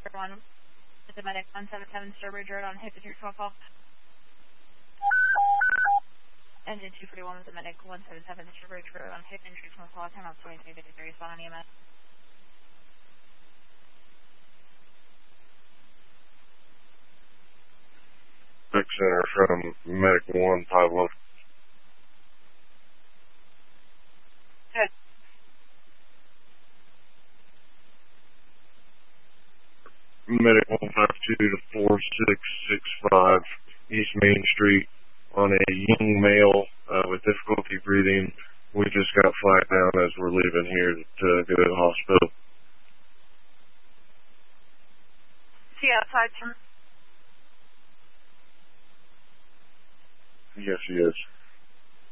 1, the medic 177 Sturbridge Road on Hip and Tree call. Engine 241 with the medic 177 Sturbridge Road on Hip and Tree call. 10 on 23 degrees on EMS. Medic Center from Medic 151. Good. Medic 152 to 4665 East Main Street on a young male with difficulty breathing. We just got flagged down as we're leaving here to go to the hospital. Is he outside, sir? Yes, he is.